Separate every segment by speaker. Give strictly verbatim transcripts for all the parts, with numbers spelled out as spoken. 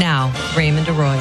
Speaker 1: Now, Raymond Arroyo.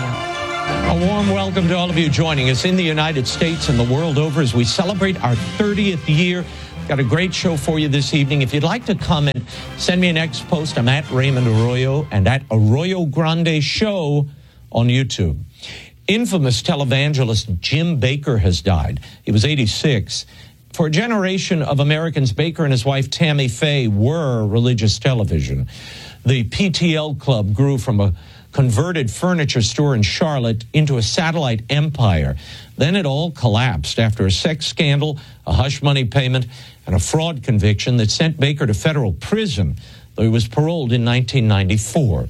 Speaker 2: A warm welcome to all of you joining us in the United States and the world over as we celebrate our thirtieth year. Got a great show for you this evening. If you'd like to comment, send me an X post. I'm at Raymond Arroyo and at Arroyo Grande Show on YouTube. Infamous televangelist Jim Bakker has died. He was eighty-six. For a generation of Americans, Bakker and his wife Tammy Faye were religious television. The P T L Club grew from a converted furniture store in Charlotte into a satellite empire. Then it all collapsed after a sex scandal, a hush money payment, and a fraud conviction that sent Bakker to federal prison, though he was paroled in nineteen ninety-four.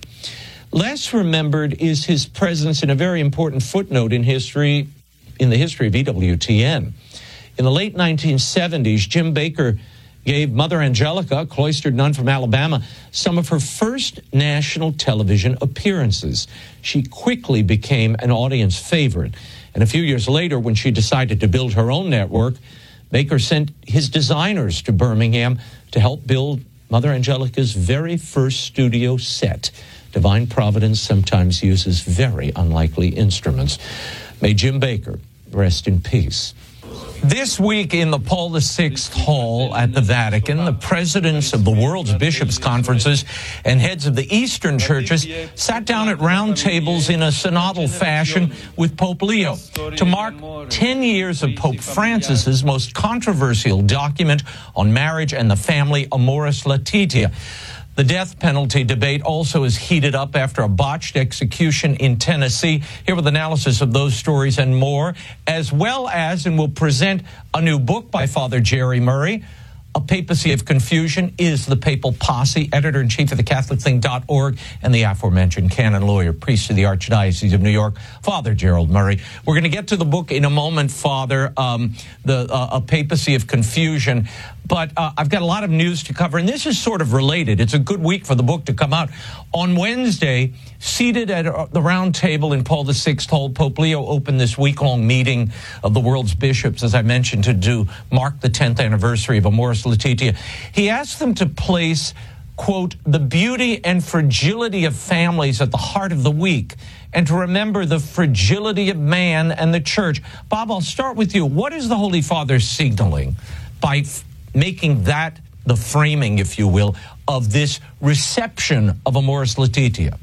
Speaker 2: Less remembered is his presence in a very important footnote in history, in the history of E W T N. In the late nineteen seventies, Jim Bakker gave Mother Angelica, a cloistered nun from Alabama, some of her first national television appearances. She quickly became an audience favorite. And a few years later, when she decided to build her own network, Bakker sent his designers to Birmingham to help build Mother Angelica's very first studio set. Divine Providence sometimes uses very unlikely instruments. May Jim Bakker rest in peace. This week in the Paul the Sixth Hall at the Vatican, the presidents of the world's bishops' conferences and heads of the Eastern churches sat down at round tables in a synodal fashion with Pope Leo to mark ten years of Pope Francis's most controversial document on marriage and the family, Amoris Laetitia. The death penalty debate also is heated up after a botched execution in Tennessee. Here with analysis of those stories and more, as well as, and we'll present a new book by Father Jerry Murray, A Papacy of Confusion, Is the Papal Posse, editor-in-chief of the Catholic Thing dot org, and the aforementioned canon lawyer, priest of the Archdiocese of New York, Father Gerald Murray. We're going to get to the book in a moment, Father, um, the uh, A Papacy of Confusion. But uh, I've got a lot of news to cover, and this is sort of related. It's a good week for the book to come out. On Wednesday, seated at the round table in Paul the Sixth Hall, Pope Leo opened this week-long meeting of the world's bishops, as I mentioned, to do mark the tenth anniversary of Amoris Laetitia. He asked them to place, quote, the beauty and fragility of families at the heart of the week, and to remember the fragility of man and the church. Bob, I'll start with you. What is the Holy Father signaling by f- making that the framing, if you will, of this reception of Amoris Laetitia?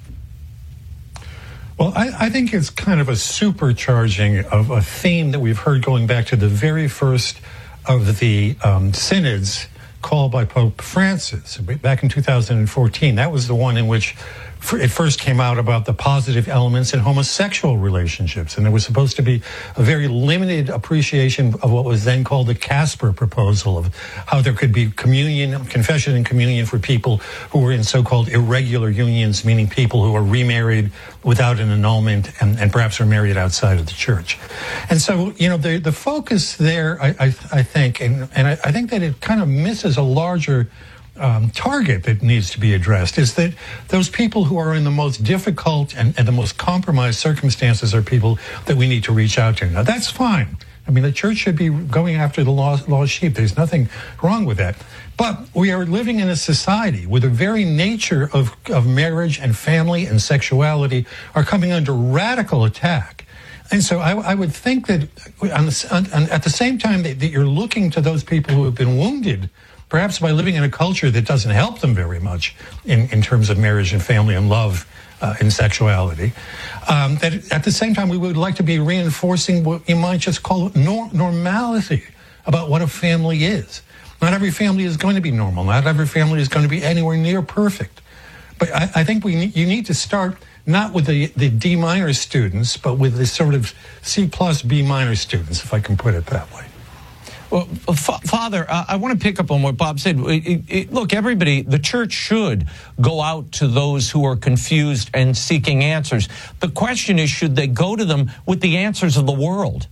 Speaker 3: Well, I, I think it's kind of a supercharging of a theme that we've heard going back to the very first of the um, synods called by Pope Francis back in two thousand fourteen. That was the one in which it first came out about the positive elements in homosexual relationships. And there was supposed to be a very limited appreciation of what was then called the Casper proposal, of how there could be communion, confession and communion for people who were in so-called irregular unions, meaning people who are remarried without an annulment and, and perhaps are married outside of the church. And so, you know, the, the focus there, I, I, I think, and, and I, I think that it kind of misses a larger Um, target that needs to be addressed, is that those people who are in the most difficult and, and the most compromised circumstances are people that we need to reach out to. Now, that's fine. I mean, the church should be going after the lost, lost sheep. There's nothing wrong with that. But we are living in a society where the very nature of, of marriage and family and sexuality are coming under radical attack. And so I, I would think that on the, on, at the same time that, that you're looking to those people who have been wounded, perhaps by living in a culture that doesn't help them very much in, in terms of marriage and family and love uh, and sexuality, um, that at the same time we would like to be reinforcing what you might just call nor- normality about what a family is. Not every family is going to be normal. Not every family is going to be anywhere near perfect. But I, I think we need, you need to start not with the, the D minor students, but with the sort of C plus B minor students, if I can put it that way.
Speaker 2: Well, F- Father, uh, I want to pick up on what Bob said. It, it, look, everybody, the church should go out to those who are confused and seeking answers. The question is, should they go to them with the answers of the world?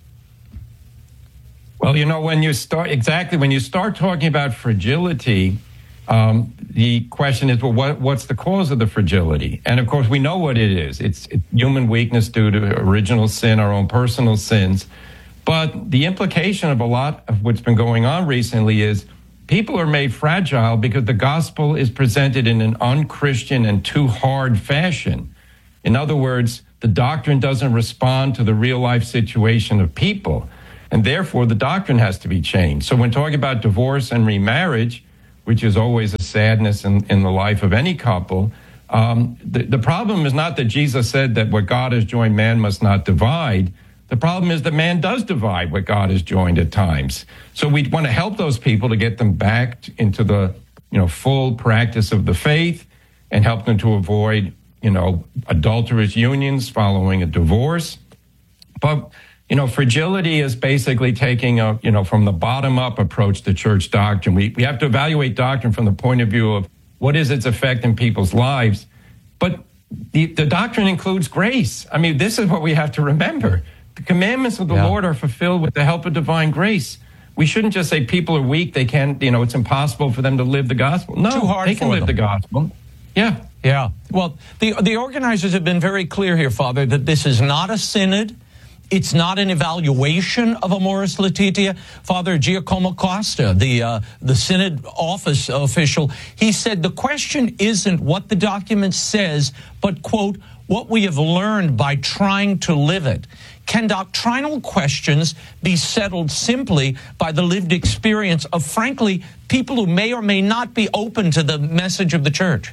Speaker 4: Well, you know, when you start, exactly, when you start talking about fragility, um, the question is, well, what, what's the cause of the fragility? And of course, we know what it is. It's, it's human weakness due to original sin, our own personal sins. But the implication of a lot of what's been going on recently is people are made fragile because the gospel is presented in an unchristian and too hard fashion. In other words, the doctrine doesn't respond to the real life situation of people, and therefore the doctrine has to be changed. So when talking about divorce and remarriage, which is always a sadness in, in the life of any couple, um, the, the problem is not that Jesus said that what God has joined, man must not divide. The problem is that man does divide what God has joined at times. So we want to help those people to get them back into the, you know, full practice of the faith and help them to avoid, you know, adulterous unions following a divorce. But, you know, fragility is basically taking a, you know, from the bottom up approach to church doctrine. We, we have to evaluate doctrine from the point of view of what is its effect in people's lives. But the, the doctrine includes grace. I mean, this is what we have to remember. The commandments of the yeah. Lord are fulfilled with the help of divine grace. We shouldn't just say people are weak. They can't, you know, it's impossible for them to live the gospel. No,
Speaker 2: Too hard
Speaker 4: they can
Speaker 2: for
Speaker 4: live
Speaker 2: them.
Speaker 4: the gospel. Yeah.
Speaker 2: Yeah. Well, the, the organizers have been very clear here, Father, that this is not a synod. It's not an evaluation of Amoris Laetitia. Father Giacomo Costa, the uh, the synod office official, he said the question isn't what the document says, but, quote, what we have learned by trying to live it. Can doctrinal questions be settled simply by the lived experience of, frankly, people who may or may not be open to the message of the church?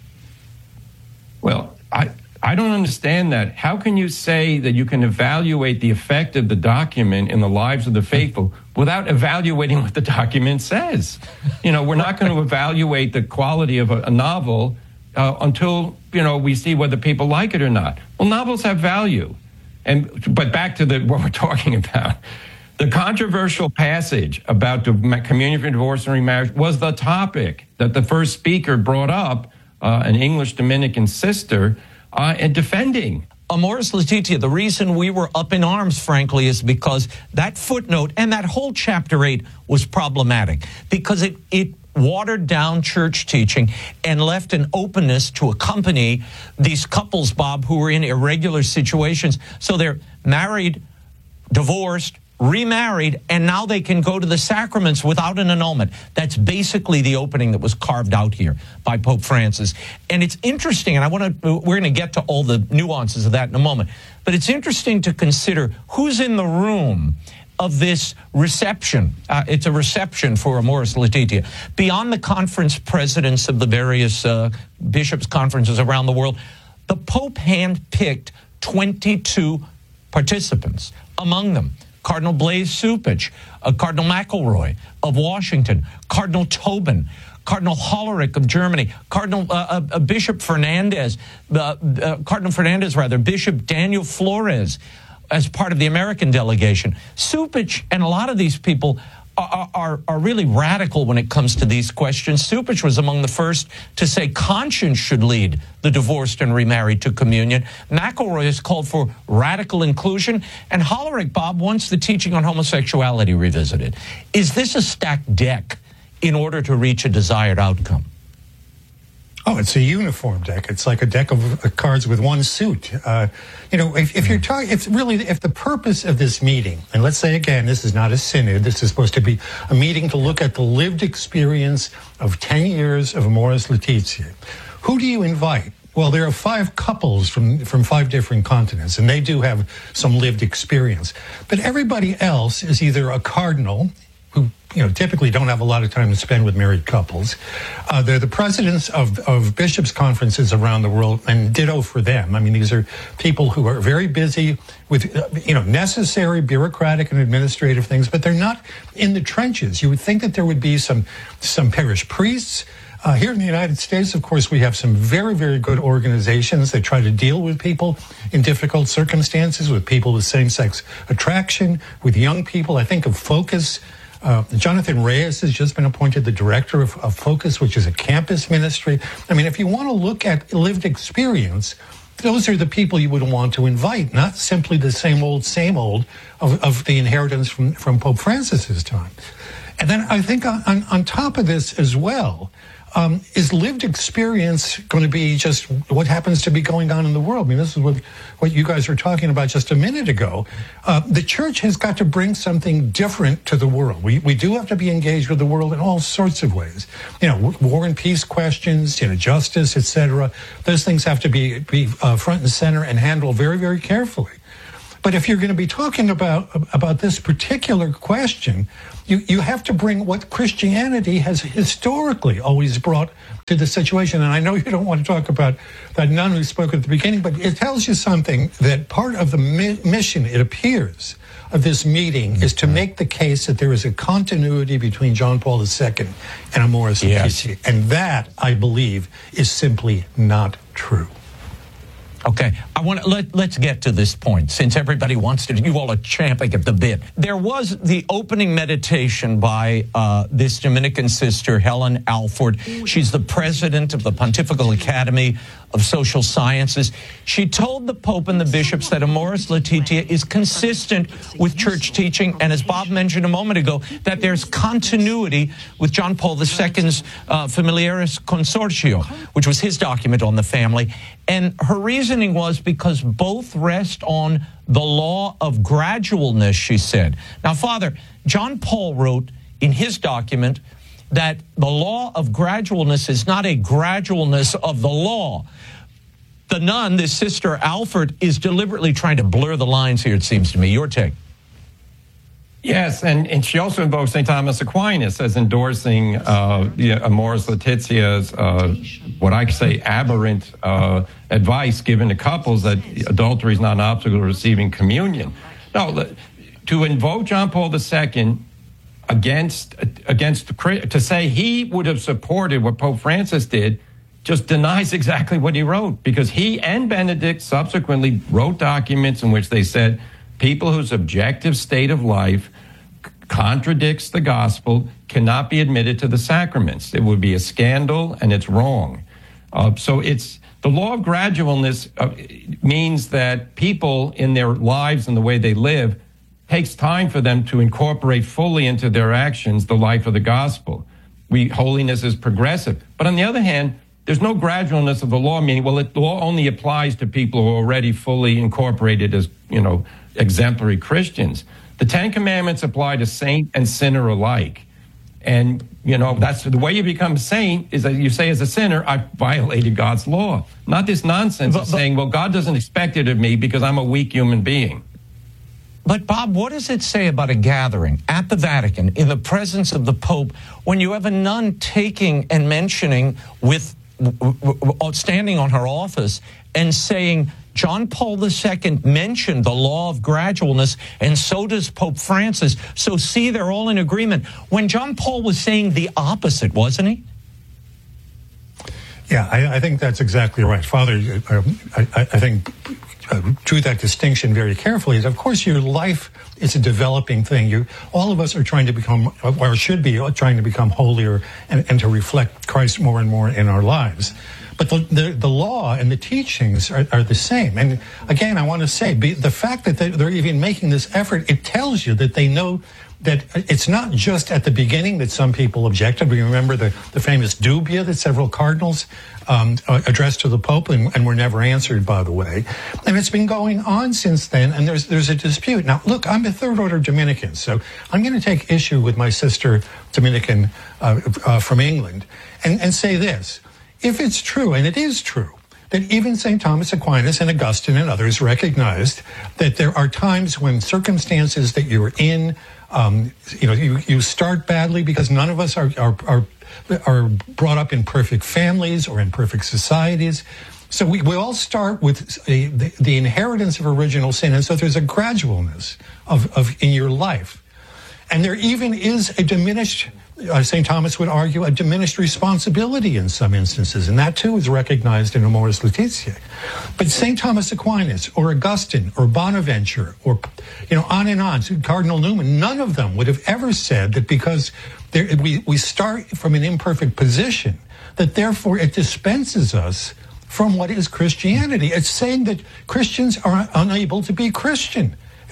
Speaker 4: Well, I, I don't understand that. How can you say that you can evaluate the effect of the document in the lives of the faithful without evaluating what the document says? You know, we're not going to evaluate the quality of a, a novel uh, until, you know, we see whether people like it or not. Well, novels have value. And but back to the, what we're talking about. The controversial passage about the communion for divorce and remarriage was the topic that the first speaker brought up, uh, an English Dominican sister, uh, and defending.
Speaker 2: Amoris Laetitia, the reason we were up in arms, frankly, is because that footnote and that whole chapter eight was problematic because it, it watered down church teaching and left an openness to accompany these couples, Bob, who were in irregular situations. So they're married, divorced, remarried, and now they can go to the sacraments without an annulment. That's basically the opening that was carved out here by Pope Francis. And it's interesting, and I want to, we're going to get to all the nuances of that in a moment, but it's interesting to consider who's in the room of this reception. Uh, it's a reception for Amoris Laetitia. Beyond the conference presidents of the various uh, bishops' conferences around the world, the Pope handpicked twenty-two participants. Among them, Cardinal Blaise Cupich, uh, Cardinal McElroy of Washington, Cardinal Tobin, Cardinal Hollerich of Germany, Cardinal uh, uh, Bishop Fernandez, uh, uh, Cardinal Fernandez, rather, Bishop Daniel Flores, as part of the American delegation. Cupich and a lot of these people are, are, are really radical when it comes to these questions. Cupich was among the first to say conscience should lead the divorced and remarried to communion. McElroy has called for radical inclusion. And Hollerich, Bob, wants the teaching on homosexuality revisited. Is this a stacked deck in order to reach a desired outcome?
Speaker 3: Oh, it's a uniform deck. It's like a deck of cards with one suit. Uh, you know, if, if you're talking, if really, if the purpose of this meeting, and let's say again, this is not a synod, this is supposed to be a meeting to look at the lived experience of ten years of Amoris Laetitia. Who do you invite? Well, there are five couples from, from five different continents, and they do have some lived experience. But everybody else is either a cardinal, who, you know, typically don't have a lot of time to spend with married couples. Uh, they're the presidents of, of bishops' conferences around the world, and ditto for them. I mean, these are people who are very busy with, uh, you know, necessary bureaucratic and administrative things, but they're not in the trenches. You would think that there would be some, some parish priests. Uh, here in the United States, of course, we have some very, very good organizations that try to deal with people in difficult circumstances, with people with same-sex attraction, with young people. I think of Focus. Uh, Jonathan Reyes has just been appointed the director of, of Focus, which is a campus ministry. I mean, if you want to look at lived experience, those are the people you would want to invite, not simply the same old, same old of, of the inheritance from, from Pope Francis's time. And then I think on, on top of this as well, Um, is lived experience going to be just what happens to be going on in the world? I mean, this is what, what you guys were talking about just a minute ago. Uh, the church has got to bring something different to the world. We we do have to be engaged with the world in all sorts of ways. You know, war and peace questions, you know, justice, et cetera. Those things have to be, be uh, front and center and handled very, very carefully. But if you're going to be talking about about this particular question, you, you have to bring what Christianity has historically always brought to the situation. And I know you don't want to talk about that nun who spoke at the beginning, but it tells you something that part of the mi- mission, it appears, of this meeting is to make the case that there is a continuity between John Paul the Second and Amoris Laetitia. Yes. And that, I believe, is simply not true.
Speaker 2: Okay, I want to let let's get to this point since everybody wants to. You all are champing at the bit. There was the opening meditation by uh, this Dominican sister, Helen Alford. She's the president of the Pontifical Academy of Social Sciences. She told the Pope and the bishops that Amoris Laetitia is consistent with church teaching, and as Bob mentioned a moment ago, that there's continuity with John Paul the Second's uh, Familiaris Consortio, which was his document on the family. And her reasoning was because both rest on the law of gradualness, she said. Now, Father, John Paul wrote in his document that the law of gradualness is not a gradualness of the law. The nun, this sister Alford, is deliberately trying to blur the lines here, it seems to me. Your take.
Speaker 4: Yes, and, and she also invokes Saint Thomas Aquinas as endorsing uh, the Amoris Laetitia's, uh, what I say, aberrant uh, advice given to couples that adultery is not an obstacle to receiving communion. No, to invoke John Paul the Second against, against to say he would have supported what Pope Francis did just denies exactly what he wrote, because he and Benedict subsequently wrote documents in which they said people whose objective state of life contradicts the gospel cannot be admitted to the sacraments. It would be a scandal, and it's wrong. Uh, so it's the law of gradualness uh, means that people in their lives and the way they live takes time for them to incorporate fully into their actions the life of the gospel. We holiness is progressive, but on the other hand, there's no gradualness of the law, meaning, well, the law only applies to people who are already fully incorporated as, you know, exemplary Christians. The Ten Commandments apply to saint and sinner alike. And, you know, that's the way you become a saint is that you say as a sinner, I violated God's law. Not this nonsense but, of but, saying, well, God doesn't expect it of me because I'm a weak human being.
Speaker 2: But, Bob, what does it say about a gathering at the Vatican in the presence of the Pope when you have a nun taking and mentioning with standing on her office and saying John Paul the Second mentioned the law of gradualness, and so does Pope Francis. So see, they're all in agreement. When John Paul was saying the opposite, wasn't he?
Speaker 3: Yeah, I, I think that's exactly right. Father, uh, I, I think uh, drew that distinction very carefully. Of course, your life is a developing thing. You, all of us are trying to become, or should be, trying to become holier and, and to reflect Christ more and more in our lives. But the, the, the law and the teachings are, are the same. And again, I want to say, be, the fact that they, they're even making this effort, it tells you that they know that it's not just at the beginning that some people objected. We remember the, the famous dubia that several cardinals um, addressed to the Pope and, and were never answered, by the way. And it's been going on since then, and there's there's a dispute. Now, look, I'm a third-order Dominican, so I'm going to take issue with my sister Dominican uh, uh, from England and, and say this. If it's true, and it is true, that even Saint Thomas Aquinas and Augustine and others recognized that there are times when circumstances that you're in, um, you know, you, you start badly because none of us are, are, are, are brought up in perfect families or in perfect societies. So we, we all start with a, the, the inheritance of original sin. And so there's a gradualness of, of in your life. And there even is a diminished Uh, Saint Thomas would argue a diminished responsibility in some instances, and that too is recognized in Amoris Laetitia. But Saint Thomas Aquinas or Augustine or Bonaventure or, you know, on and on, Cardinal Newman, none of them would have ever said that because there, we, we start from an imperfect position, that therefore it dispenses us from what is Christianity. It's saying that Christians are unable to be Christian.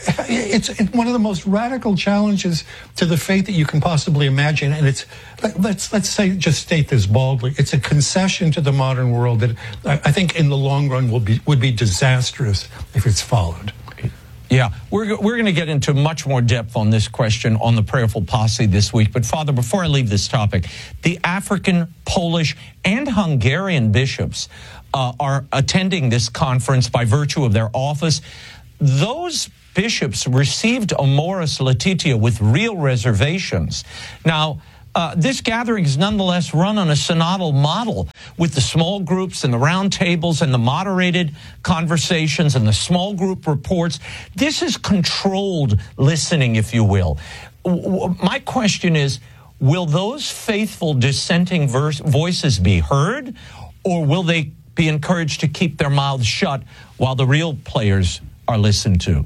Speaker 3: it's one of the most radical challenges to the faith that you can possibly imagine. And it's, let's let's say, just state this baldly, it's a concession to the modern world that I think in the long run will be would be disastrous if it's followed.
Speaker 2: Yeah, we're, we're going to get into much more depth on this question on the Prayerful Posse this week. But, Father, before I leave this topic, the African, Polish, and Hungarian bishops uh, are attending this conference by virtue of their office. Those bishops received Amoris Laetitia with real reservations. Now, Uh, this gathering is nonetheless run on a synodal model with the small groups and the round tables and the moderated conversations and the small group reports. This is controlled listening, if you will. My question is, will those faithful dissenting verse, voices be heard, or will they be encouraged to keep their mouths shut while the real players are listened to?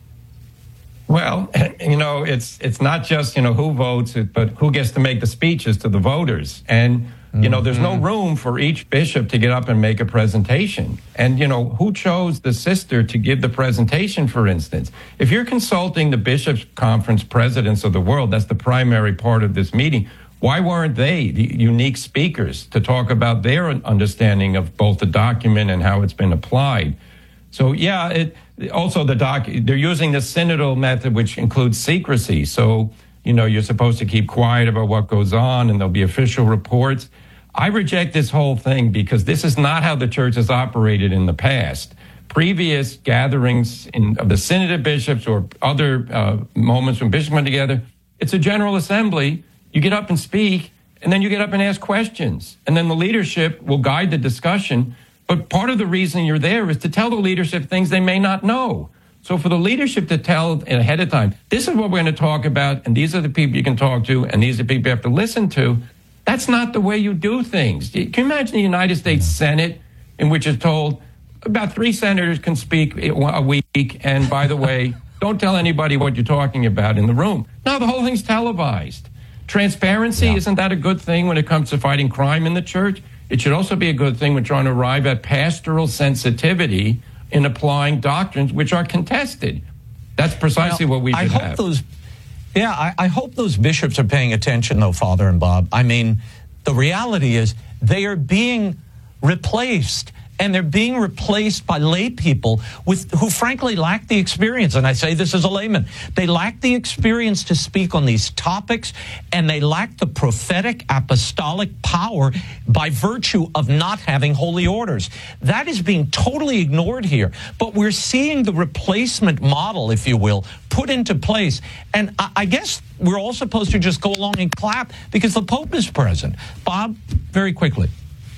Speaker 4: Well, you know, it's it's not just, you know, who votes, but who gets to make the speeches to the voters. And, you know, there's no room for each bishop to get up and make a presentation. And, you know, who chose the sister to give the presentation, for instance? If you're consulting the bishops' conference presidents of the world, that's the primary part of this meeting, why weren't they the unique speakers to talk about their understanding of both the document and how it's been applied? So, yeah, it... Also, the doc, they're using the synodal method, which includes secrecy. So, you know, you're supposed to keep quiet about what goes on, and there'll be official reports. I reject this whole thing because this is not how the church has operated in the past. Previous gatherings in, of the Synod of Bishops or other uh, moments when bishops come together, it's a general assembly. You get up and speak, and then you get up and ask questions. And then the leadership will guide the discussion. But part of the reason you're there is to tell the leadership things they may not know. So for the leadership to tell ahead of time, this is what we're going to talk about, and these are the people you can talk to, and these are the people you have to listen to, that's not the way you do things. Can you imagine the United States Senate, in which it's told about three senators can speak a week, and by the way, don't tell anybody what you're talking about in the room. No, the whole thing's televised. Transparency, yeah. Isn't that a good thing when it comes to fighting crime in the church? It should also be a good thing when trying to arrive at pastoral sensitivity in applying doctrines which are contested. That's precisely well, what we should
Speaker 2: I hope
Speaker 4: have.
Speaker 2: Those, yeah, I, I hope those bishops are paying attention, though, Father and Bob. I mean, the reality is they are being replaced, and they're being replaced by lay people with who frankly lack the experience. And I say this as a layman. They lack the experience to speak on these topics, and they lack the prophetic apostolic power by virtue of not having holy orders. That is being totally ignored here. But we're seeing the replacement model, if you will, put into place. And I, I guess we're all supposed to just go along and clap because the Pope is present. Bob, very quickly.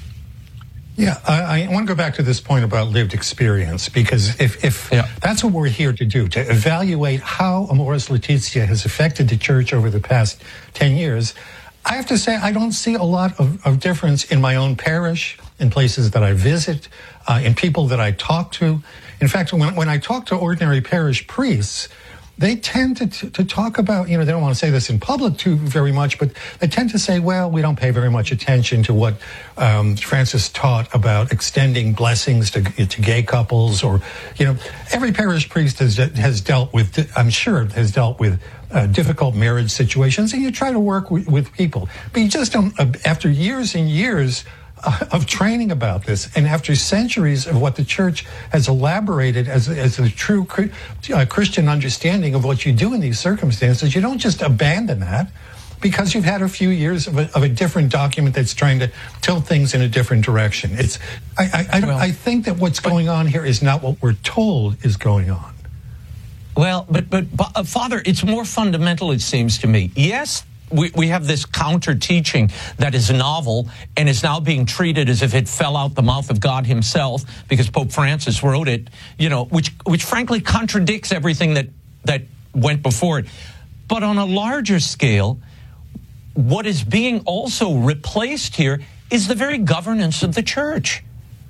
Speaker 3: Yeah, I, I want to go back to this point about lived experience, because if, if
Speaker 2: yeah.
Speaker 3: that's what we're here to do, to evaluate how Amoris Laetitia has affected the church over the past ten years, I have to say I don't see a lot of, of difference in my own parish, in places that I visit, uh, in people that I talk to. In fact, when, when I talk to ordinary parish priests, they tend to, to talk about, you know, they don't want to say this in public too very much, but they tend to say, well, we don't pay very much attention to what um, Francis taught about extending blessings to, to gay couples, or, you know, every parish priest has, has dealt with, I'm sure, has dealt with uh, difficult marriage situations, and you try to work with, with people. But you just don't, uh, after years and years of training about this, and after centuries of what the church has elaborated as, as a true uh, Christian understanding of what you do in these circumstances, you don't just abandon that because you've had a few years of a, of a different document that's trying to tilt things in a different direction. It's, I, I, I, well, I think that what's going on here is not what we're told is going on.
Speaker 2: Well, but, but, uh, Father, it's more fundamental, it seems to me. Yes, We, we have this counter-teaching that is novel and is now being treated as if it fell out the mouth of God himself because Pope Francis wrote it, you know, which which frankly contradicts everything that, that went before it. But on a larger scale, what is being also replaced here is the very governance of the church.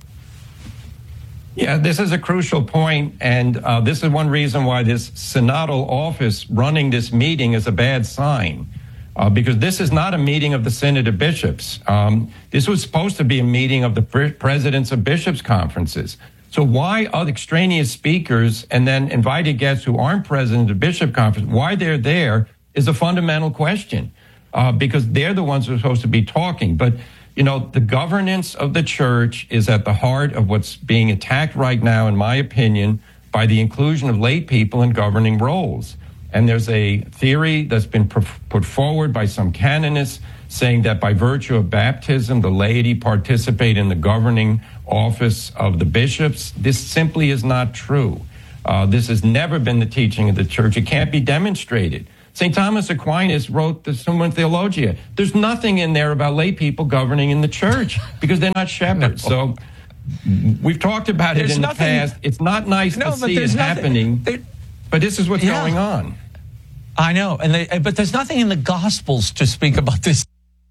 Speaker 4: Yeah, this is a crucial point, and uh, this is one reason why this synodal office running this meeting is a bad sign. Uh, because this is not a meeting of the Synod of Bishops. Um, this was supposed to be a meeting of the pre- presidents of bishops' conferences. So why are extraneous speakers and then invited guests who aren't present at the bishop conference, why they're there is a fundamental question, uh, because they're the ones who are supposed to be talking. But, you know, the governance of the church is at the heart of what's being attacked right now, in my opinion, by the inclusion of lay people in governing roles. And there's a theory that's been put forward by some canonists saying that by virtue of baptism, the laity participate in the governing office of the bishops. This simply is not true. Uh, this has never been the teaching of the church. It can't be demonstrated. Saint Thomas Aquinas wrote the Summa Theologia. There's nothing in there about lay people governing in the church because they're not shepherds. No. So we've talked about
Speaker 2: there's
Speaker 4: it in
Speaker 2: nothing,
Speaker 4: the past. It's not nice
Speaker 2: no,
Speaker 4: to see it happening, there, but this is what's yeah. going on.
Speaker 2: I know, and they, but there's nothing in the Gospels to speak about this.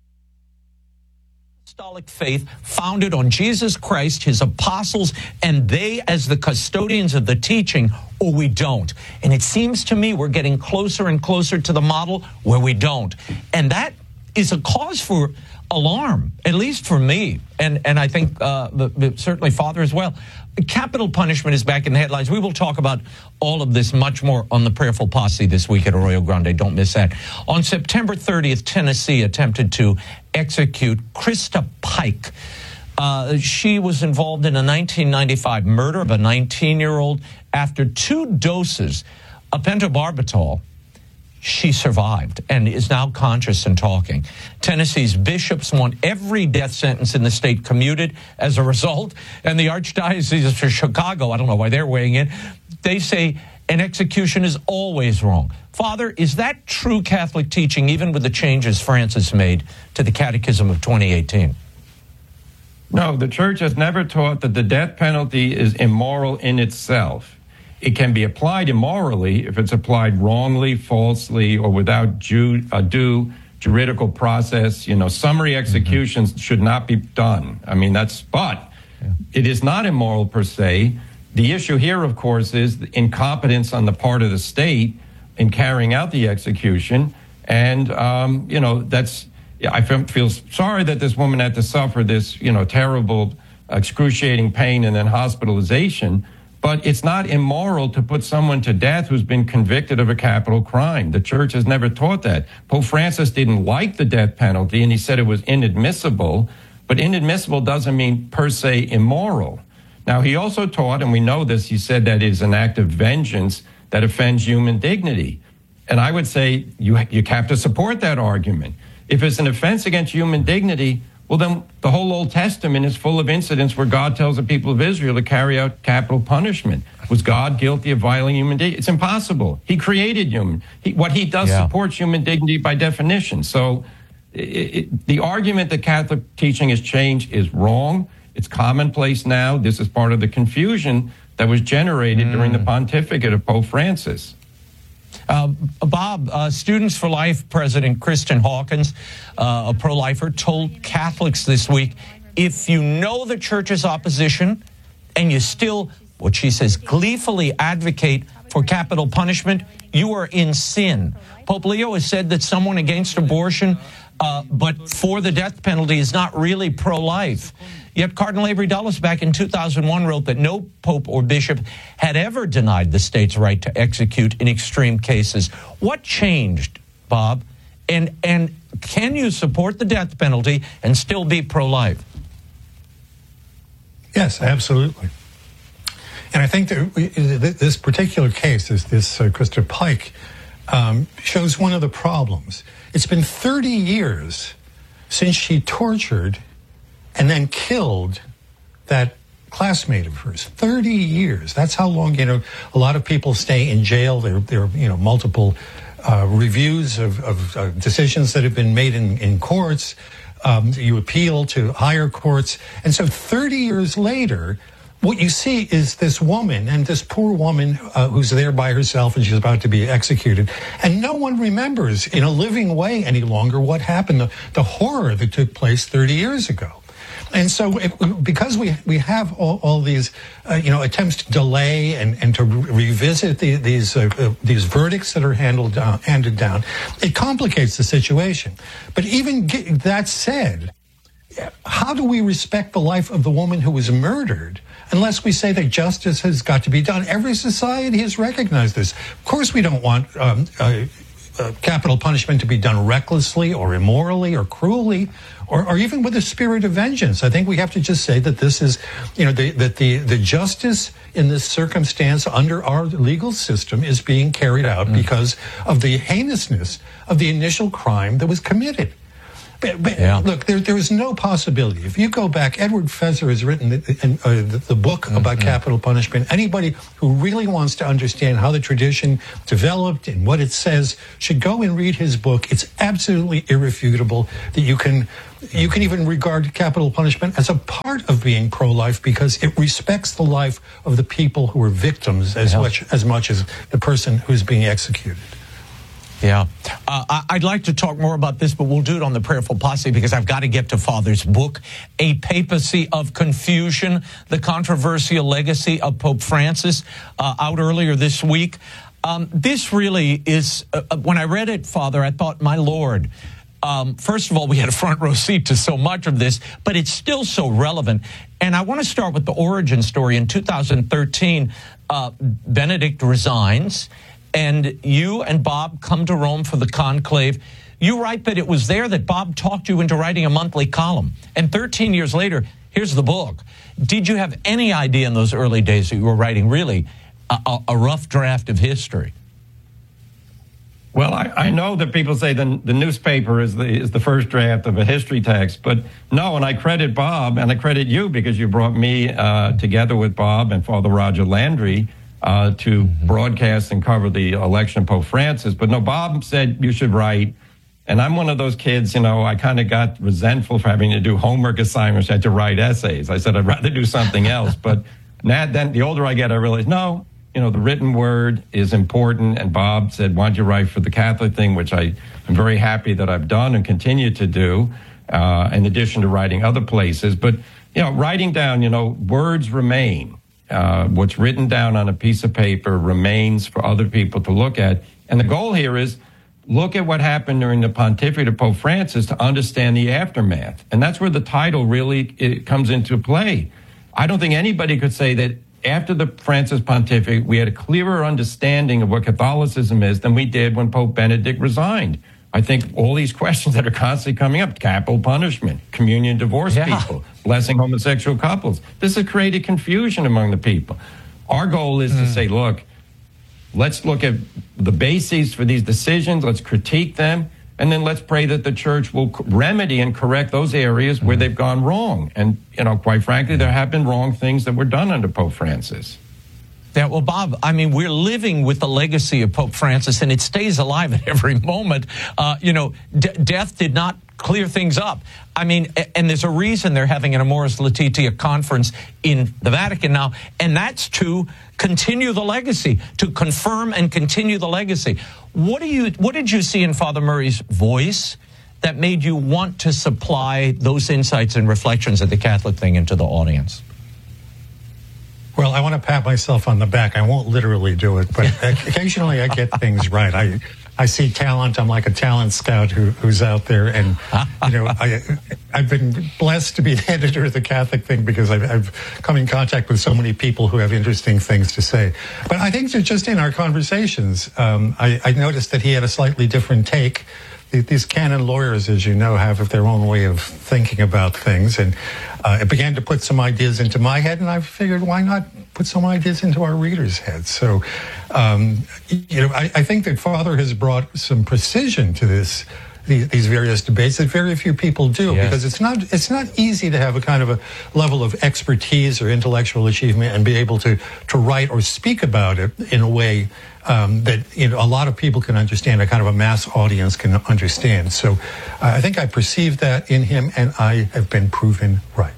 Speaker 2: Apostolic faith founded on Jesus Christ, his apostles, and they as the custodians of the teaching, or we don't. And it seems to me we're getting closer and closer to the model where we don't. And that is a cause for alarm, at least for me, and, and I think uh, the, the, certainly Father as well. Capital punishment is back in the headlines. We will talk about all of this much more on the Prayerful Posse this week at Arroyo Grande. Don't miss that. On September thirtieth, Tennessee attempted to execute Krista Pike. Uh, she was involved in a nineteen ninety-five murder of a nineteen-year-old. After two doses of pentobarbital, she survived and is now conscious and talking. Tennessee's bishops want every death sentence in the state commuted as a result. And the Archdiocese of Chicago, I don't know why they're weighing in, they say an execution is always wrong. Father, is that true Catholic teaching, even with the changes Francis made to the Catechism of twenty eighteen?
Speaker 4: No, the Church has never taught that the death penalty is immoral in itself. It can be applied immorally if it's applied wrongly, falsely, or without due, uh, due juridical process. You know, summary executions mm-hmm. should not be done. I mean, that's, but yeah. it is not immoral per se. The issue here, of course, is the incompetence on the part of the state in carrying out the execution. And, um, you know, that's, I feel sorry that this woman had to suffer this, you know, terrible, excruciating pain and then hospitalization. But it's not immoral to put someone to death who's been convicted of a capital crime. The Church has never taught that. Pope Francis didn't like the death penalty, and he said it was inadmissible. But inadmissible doesn't mean per se immoral. Now, he also taught, and we know this, he said that it is an act of vengeance that offends human dignity. And I would say you, you have to support that argument. If it's an offense against human dignity, well, then the whole Old Testament is full of incidents where God tells the people of Israel to carry out capital punishment. Was God guilty of violating human dignity? It's impossible. He created human. He, what he does yeah. supports human dignity by definition. So it, it, the argument that Catholic teaching has changed is wrong. It's commonplace now. This is part of the confusion that was generated mm. during the pontificate of Pope Francis.
Speaker 2: Uh, Bob, uh, Students for Life President Kristen Hawkins, uh, a pro-lifer, told Catholics this week, if you know the Church's opposition and you still, what she says, gleefully advocate for capital punishment, you are in sin. Pope Leo has said that someone against abortion uh, but for the death penalty is not really pro-life. Yet Cardinal Avery Dulles back in two thousand one wrote that no pope or bishop had ever denied the state's right to execute in extreme cases. What changed, Bob? And and can you support the death penalty and still be pro-life?
Speaker 3: Yes, absolutely. And I think that this particular case, this, this uh, Krista Pike, um, shows one of the problems. It's been thirty years since she tortured and then killed that classmate of hers. thirty years. That's how long, you know, a lot of people stay in jail. There, there are, you know, multiple uh, reviews of, of uh, decisions that have been made in, in courts. Um, you appeal to higher courts. And so thirty years later, what you see is this woman, and this poor woman uh, who's there by herself and she's about to be executed. And no one remembers in a living way any longer what happened, the, the horror that took place thirty years ago. And so if, because we we have all, all these, uh, you know, attempts to delay and, and to re- revisit the, these uh, uh, these verdicts that are handled down, handed down, it complicates the situation. But even get, that said, how do we respect the life of the woman who was murdered unless we say that justice has got to be done? Every society has recognized this. Of course, we don't want um, uh, uh, capital punishment to be done recklessly or immorally or cruelly, or, or even with a spirit of vengeance. I think we have to just say that this is, you know, the, that the, the justice in this circumstance under our legal system is being carried out mm. because of the heinousness of the initial crime that was committed. But, but yeah. Look, there, there is no possibility. If you go back, Edward Feser has written the, uh, the, the book mm-hmm. about capital punishment. Anybody who really wants to understand how the tradition developed and what it says should go and read his book. It's absolutely irrefutable that you can you can even regard capital punishment as a part of being pro-life because it respects the life of the people who are victims as yeah. much as much as the person who's being executed.
Speaker 2: Yeah. Uh, I'd like to talk more about this, but we'll do it on the Prayerful Posse because I've got to get to Father's book, A Papacy of Confusion, The Controversial Legacy of Pope Francis, uh, out earlier this week. Um, this really is, uh, when I read it, Father, I thought, my Lord, um, first of all, we had a front row seat to so much of this, but it's still so relevant. And I want to start with the origin story. In two thousand thirteen, uh, Benedict resigns. And you and Bob come to Rome for the conclave. You write that it was there that Bob talked you into writing a monthly column. And thirteen years later, here's the book. Did you have any idea in those early days that you were writing really a, a rough draft of history?
Speaker 4: Well, I, I know that people say the, the newspaper is the, is the first draft of a history text, but no, and I credit Bob and I credit you because you brought me uh, together with Bob and Father Roger Landry Uh, to mm-hmm. broadcast and cover the election of Pope Francis. But no, Bob said you should write. And I'm one of those kids, you know, I kind of got resentful for having to do homework assignments. I had to write essays. I said I'd rather do something else. But now, then the older I get, I realize, no, you know, the written word is important. And Bob said, why don't you write for the Catholic thing, which I am very happy that I've done and continue to do, uh, in addition to writing other places. But, you know, writing down, you know, words remain. Uh, what's written down on a piece of paper remains for other people to look at. And the goal here is look at what happened during the pontificate of Pope Francis to understand the aftermath. And that's where the title really it comes into play. I don't think anybody could say that after the Francis pontificate, we had a clearer understanding of what Catholicism is than we did when Pope Benedict resigned. I think all these questions that are constantly coming up, capital punishment, communion divorce yeah. people, blessing homosexual couples, this has created confusion among the people. Our goal is mm. to say, look, let's look at the bases for these decisions, let's critique them, and then let's pray that the church will remedy and correct those areas mm. where they've gone wrong. And, you know, quite frankly, there have been wrong things that were done under Pope Francis.
Speaker 2: Yeah, well, Bob, I mean, we're living with the legacy of Pope Francis, and it stays alive at every moment. Uh, you know, d- death did not clear things up. I mean, and there's a reason they're having an Amoris Laetitia conference in the Vatican now, and that's to continue the legacy, to confirm and continue the legacy. What do you? What did you see in Father Murray's voice that made you want to supply those insights and reflections of the Catholic thing into the audience?
Speaker 3: Well, I want to pat myself on the back. I won't literally do it, but occasionally I get things right. I I see talent. I'm like a talent scout who, who's out there, and you know, I I've been blessed to be the editor of the Catholic thing because I've, I've come in contact with so many people who have interesting things to say. But I think that just in our conversations, um, I, I noticed that he had a slightly different take. These canon lawyers, as you know, have their own way of thinking about things. And uh, it began to put some ideas into my head, and I figured, why not put some ideas into our readers' heads? So, um, you know, I, I think that Father has brought some precision to this, these, these various debates that very few people do, yes. because it's not it's not easy to have a kind of a level of expertise or intellectual achievement and be able to, to write or speak about it in a way Um, that you know a lot of people can understand, a kind of a mass audience can understand. So uh, I think I perceived that in him, and I have been proven right.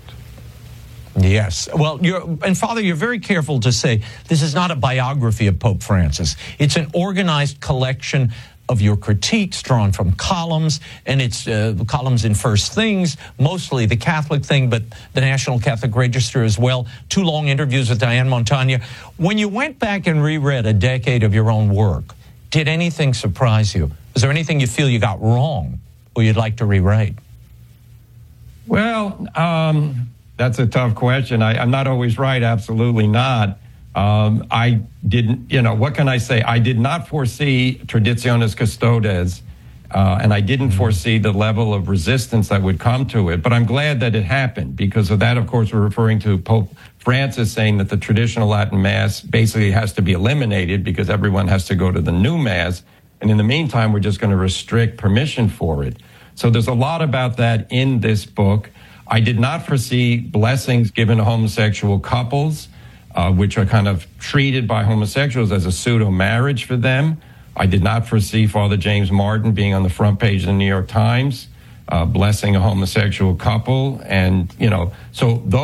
Speaker 2: Yes. Well, you're, and Father, you're very careful to say this is not a biography of Pope Francis. It's an organized collection of your critiques drawn from columns, and it's uh, columns in First Things, mostly the Catholic thing, but the National Catholic Register as well. Two long interviews with Diane Montagna. When you went back and reread a decade of your own work, did anything surprise you? Is there anything you feel you got wrong or you'd like to rewrite?
Speaker 4: Well, um, that's a tough question. I, I'm not always right. Absolutely not. Um, I didn't, you know, what can I say? I did not foresee Traditionis Custodes, uh, and I didn't foresee the level of resistance that would come to it. But I'm glad that it happened. Because of that, of course, we're referring to Pope Francis saying that the traditional Latin Mass basically has to be eliminated because everyone has to go to the new Mass. And in the meantime, we're just going to restrict permission for it. So there's a lot about that in this book. I did not foresee blessings given to homosexual couples, uh, which are kind of treated by homosexuals as a pseudo-marriage for them. I did not foresee Father James Martin being on the front page of the New York Times, uh, blessing a homosexual couple. And, you know, so those